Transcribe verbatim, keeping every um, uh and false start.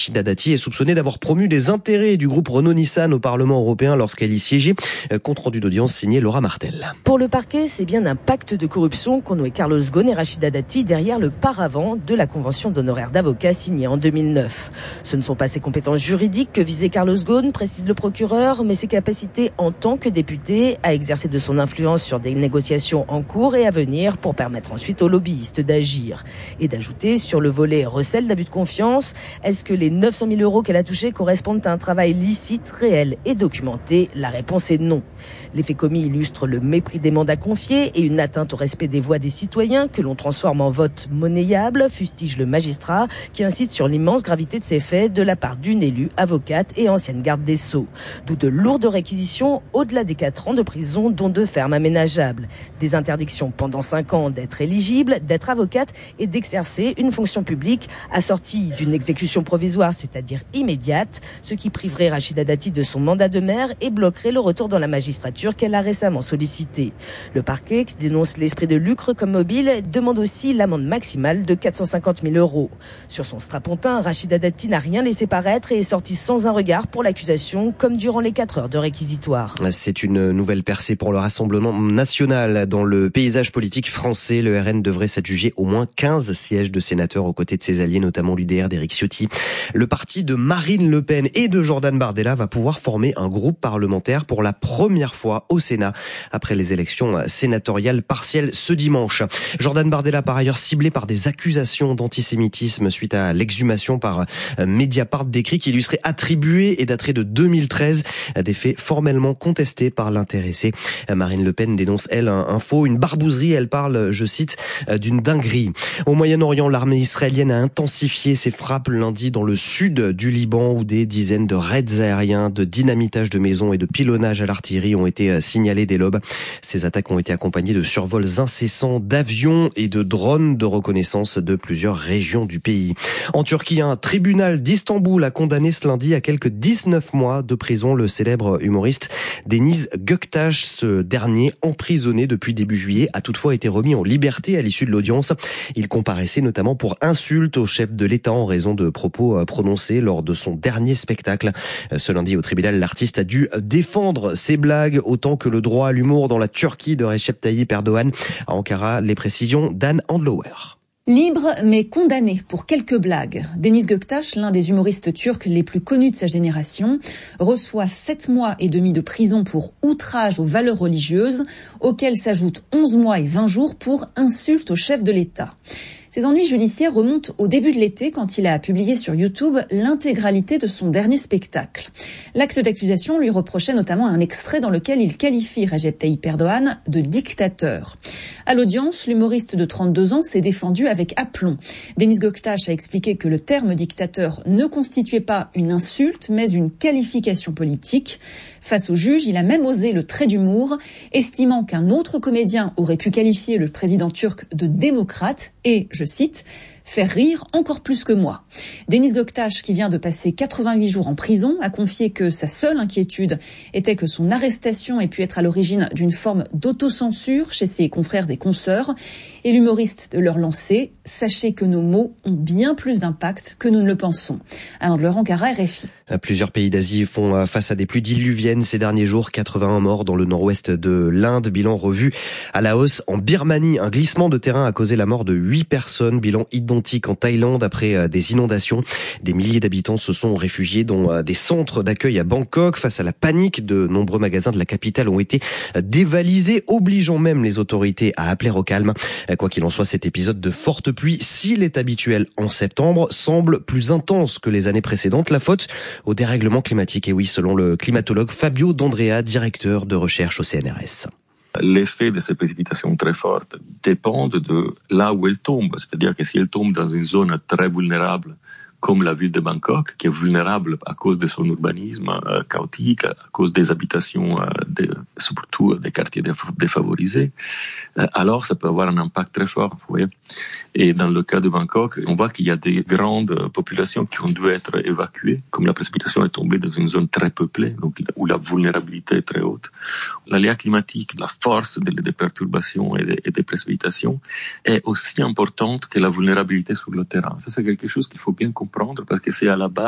Rachida Dati est soupçonnée d'avoir promu les intérêts du groupe Renault-Nissan au Parlement européen lorsqu'elle y siégeait. Compte rendu d'audience signé Laura Martel. Pour le parquet, c'est bien un pacte de corruption qu'ont noué Carlos Ghosn et Rachida Dati derrière le paravent de la convention d'honoraires d'avocats signée en deux mille neuf. Ce ne sont pas ses compétences juridiques que visait Carlos Ghosn, précise le procureur, mais ses capacités en tant que député à exercer de son influence sur des négociations en cours et à venir pour permettre ensuite aux lobbyistes d'agir. Et d'ajouter sur le volet recel d'abus de confiance, est-ce que les neuf cent mille euros qu'elle a touchés correspondent à un travail licite, réel et documenté? La réponse est non. Les faits commis illustrent le mépris des mandats confiés et une atteinte au respect des voix des citoyens que l'on transforme en vote monnayable, fustige le magistrat qui incite sur l'immense gravité de ces faits de la part d'une élue, avocate et ancienne garde des Sceaux. D'où de lourdes réquisitions au-delà des quatre ans de prison, dont deux fermes aménageables. Des interdictions pendant cinq ans d'être éligible, d'être avocate et d'exercer une fonction publique assortie d'une exécution provisoire, c'est-à-dire immédiate, ce qui priverait Rachida Dati de son mandat de maire et bloquerait le retour dans la magistrature qu'elle a récemment sollicité. Le parquet, qui dénonce l'esprit de lucre comme mobile, demande aussi l'amende maximale de quatre cent cinquante mille euros. Sur son strapontin, Rachida Dati n'a rien laissé paraître et est sortie sans un regard pour l'accusation, comme durant les quatre heures de réquisitoire. C'est une nouvelle percée pour le Rassemblement national. Dans le paysage politique français, le R N devrait s'adjuger au moins quinze sièges de sénateurs aux côtés de ses alliés, notamment l'U D R d'Éric Ciotti. Le parti de Marine Le Pen et de Jordan Bardella va pouvoir former un groupe parlementaire pour la première fois au Sénat après les élections sénatoriales partielles ce dimanche. Jordan Bardella, par ailleurs ciblé par des accusations d'antisémitisme suite à l'exhumation par Mediapart d'écrits qui lui seraient attribués et dateraient de deux mille treize, des faits formellement contestés par l'intéressé. Marine Le Pen dénonce, elle, un, un faux, une barbouzerie. Elle parle, je cite, d'une dinguerie. Au Moyen-Orient, l'armée israélienne a intensifié ses frappes lundi dans le sud du Liban où des dizaines de raids aériens, de dynamitage de maisons et de pilonnage à l'artillerie ont été signalés dès l'aube. Ces attaques ont été accompagnées de survols incessants d'avions et de drones de reconnaissance de plusieurs régions du pays. En Turquie, un tribunal d'Istanbul a condamné ce lundi à quelques dix-neuf mois de prison le célèbre humoriste Deniz Göktaş. Ce dernier, emprisonné depuis début juillet, a toutefois été remis en liberté à l'issue de l'audience. Il comparaissait notamment pour insulte au chef de l'État en raison de propos prononcés lors de son dernier spectacle. Ce lundi, au tribunal, l'artiste a dû défendre ses blagues autant que le droit à l'humour dans la Turquie de Recep Tayyip Erdogan. À Ankara, les précisions d'Anne Handlower. Libre mais condamné pour quelques blagues. Deniz Göktaş, l'un des humoristes turcs les plus connus de sa génération, reçoit sept mois et demi de prison pour outrage aux valeurs religieuses, auxquels s'ajoutent onze mois et vingt jours pour insulte au chef de l'État. Ses ennuis judiciaires remontent au début de l'été quand il a publié sur YouTube l'intégralité de son dernier spectacle. L'acte d'accusation lui reprochait notamment un extrait dans lequel il qualifie Recep Tayyip Erdogan de dictateur. À l'audience, l'humoriste de trente-deux ans s'est défendu avec aplomb. Deniz Göktaş a expliqué que le terme dictateur ne constituait pas une insulte, mais une qualification politique. Face au juge, il a même osé le trait d'humour, estimant qu'un autre comédien aurait pu qualifier le président turc de démocrate et, je cite, faire rire encore plus que moi. Deniz Göktaş, qui vient de passer quatre-vingt-huit jours en prison, a confié que sa seule inquiétude était que son arrestation ait pu être à l'origine d'une forme d'autocensure chez ses confrères et consoeurs. Et l'humoriste de leur lancer, sachez que nos mots ont bien plus d'impact que nous ne le pensons. Alain de Ankara, R F I. Plusieurs pays d'Asie font face à des pluies diluviennes ces derniers jours. quatre-vingt-un morts dans le nord-ouest de l'Inde. Bilan revu à la hausse en Birmanie. Un glissement de terrain a causé la mort de huit personnes. Bilan identique en Thaïlande après des inondations. Des milliers d'habitants se sont réfugiés dans des centres d'accueil à Bangkok. Face à la panique, de nombreux magasins de la capitale ont été dévalisés, obligeant même les autorités à appeler au calme. Quoi qu'il en soit, cet épisode de forte pluie, s'il est habituel en septembre, semble plus intense que les années précédentes. La faute au dérèglement climatique. Et oui, selon le climatologue Fabio D'Andrea, directeur de recherche au C N R S. L'effet de ces précipitations très fortes dépend de là où elles tombent. C'est-à-dire que si elles tombent dans une zone très vulnérable, comme la ville de Bangkok, qui est vulnérable à cause de son urbanisme euh, chaotique, à cause des habitations, euh, de, surtout des quartiers défavorisés, euh, alors ça peut avoir un impact très fort. Vous voyez. Et dans le cas de Bangkok, on voit qu'il y a des grandes populations qui ont dû être évacuées, comme la précipitation est tombée dans une zone très peuplée, donc où la vulnérabilité est très haute. L'aléa climatique, la force des, des perturbations et des, et des précipitations est aussi importante que la vulnérabilité sur le terrain. Ça, c'est quelque chose qu'il faut bien comprendre parce que c'est à la base